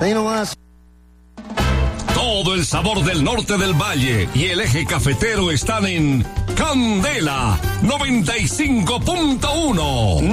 Ahí nomás. Todo el sabor del norte del valle y el eje cafetero están en Candela 95.1.